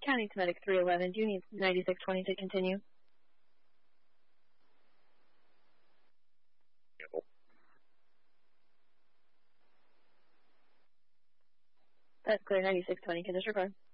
County to Medic 311. Do you need 9620 to continue? That's clear, 9620. Can disregard.